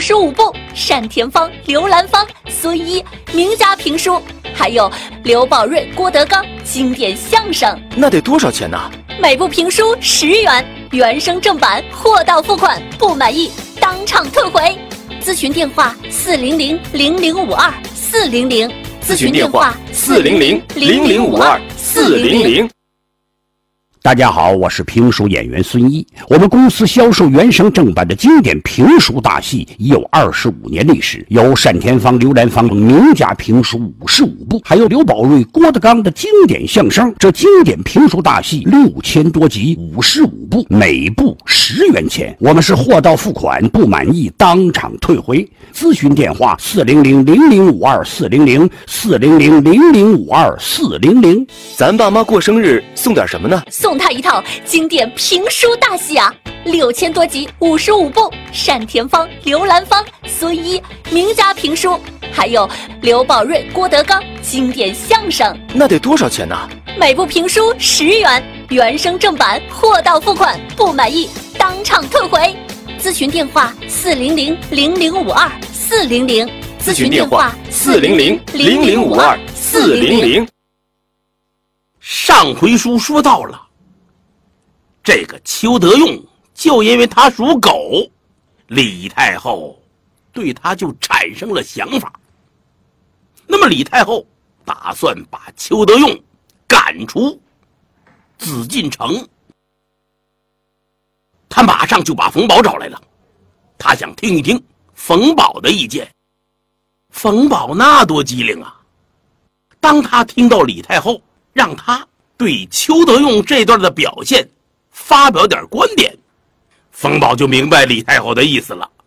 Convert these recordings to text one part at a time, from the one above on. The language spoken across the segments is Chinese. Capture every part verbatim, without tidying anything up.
十五部单田芳、刘兰芳、孙一名家评书，还有刘宝瑞、郭德纲经典相声。 那得多少钱呢？ 每部评书十元，原声正版，货到付款，不满意当场退回。咨询电话：四零零零零五二四零零。咨询电话： 四零零零零五二四零零。 大家好，我是评书演员孙一。我们公司销售原声正版的经典评书大戏已有二十五年历史，有单田芳、刘兰芳名家评书五十五部，还有刘宝瑞、郭德纲的经典相声。这经典评书大戏六千多集，五十五部，每部十元钱。我们是货到付款，不满意当场退回。咨询电话：四零零零零五二四零零四零零零零五二四零零。 咱爸妈过生日送点什么呢？ 送他一套经典评书大戏啊，六千多集，五十五部，单田芳、刘兰芳、孙一名家评书，还有刘宝瑞、郭德纲经典相声。 那得多少钱呢？ 每部评书十元，原声正版，货到付款，不满意当场退回。咨询电话：四零零零零五二四零零。 咨询电话：四零零零零五二四零零。 上回书说到了，这个邱德用就因为他属狗，李太后对他就产生了想法。那么李太后打算把邱德用赶出紫禁城。他马上就把冯保找来了，他想听一听冯保的意见。冯保那多机灵啊，当他听到李太后让他对邱德用这段的表现发表点观点，冯保就明白李太后的意思了。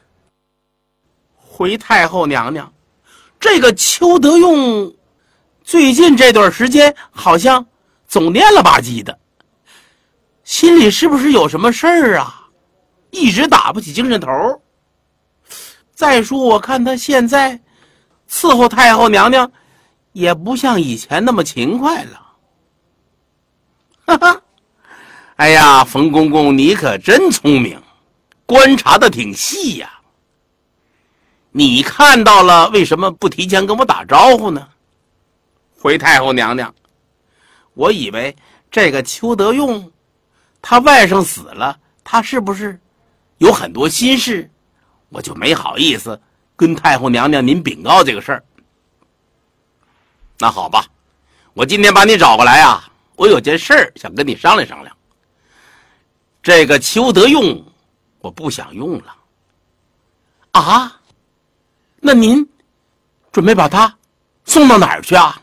回太后娘娘，这个邱德用最近这段时间好像总念了吧唧的，心里是不是有什么事儿啊？一直打不起精神头。再说我看他现在伺候太后娘娘也不像以前那么勤快了。哈哈，哎呀，冯公公你可真聪明，观察的挺细呀。你看到了，为什么不提前跟我打招呼呢？回太后娘娘，我以为这个邱德用他外甥死了，他是不是有很多心事，我就没好意思跟太后娘娘您禀告这个事儿。那好吧，我今天把你找过来啊，我有件事儿想跟你商量商量。这个邱德用我不想用了。啊？那您准备把他送到哪儿去啊？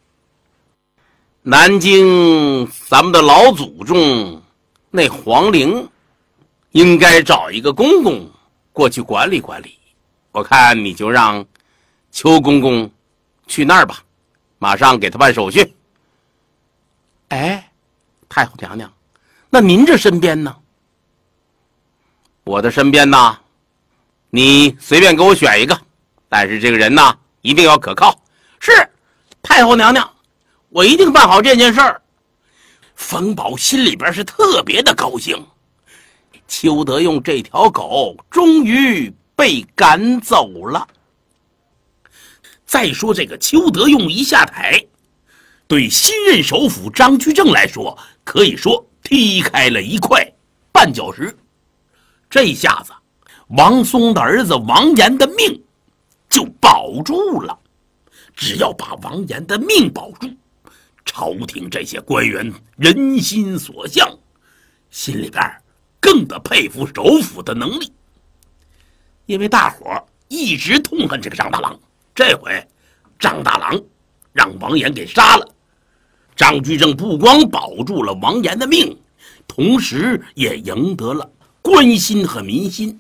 南京咱们的老祖宗那皇陵应该找一个公公过去管理管理，我看你就让邱公公去那儿吧，马上给他办手续。哎，太后娘娘，那您这身边呢？我的身边呢，你随便给我选一个，但是这个人呢一定要可靠。是，太后娘娘，我一定办好这件事儿。冯保心里边是特别的高兴，邱德用这条狗终于被赶走了。再说这个邱德用一下台，对新任首辅张居正来说，可以说踢开了一块绊脚石。这下子王松的儿子王延的命就保住了。只要把王延的命保住，朝廷这些官员人心所向，心里边更得佩服首辅的能力。因为大伙一直痛恨这个张大郎，这回张大郎让王延给杀了，张居正不光保住了王延的命，同时也赢得了官心和民心。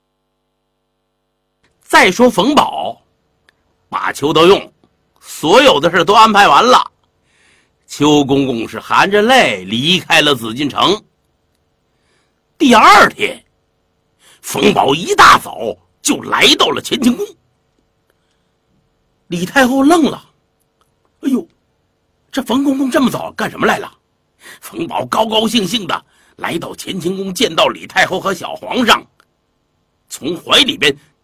再说冯保把邱德用所有的事都安排完了，邱公公是含着泪离开了紫禁城。第二天，冯保一大早就来到了乾清宫。李太后愣了，哎呦，这冯公公这么早干什么来了？冯保高高兴兴的来到乾清宫，见到李太后和小皇上，从怀里边